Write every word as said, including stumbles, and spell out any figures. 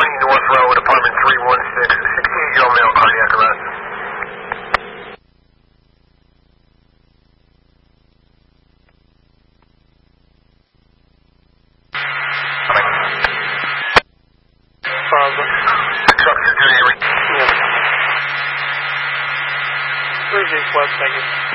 twenty North Road, apartment three one six, sixteen-year-old male, cardiac arrest. Father. Truck to duty. Yeah. Where's the West, thank you.